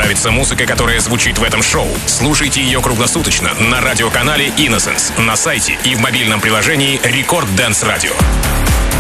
нравится музыка, которая звучит в этом шоу? Слушайте ее круглосуточно на радиоканале Innocence, на сайте и в мобильном приложении Record Dance Radio.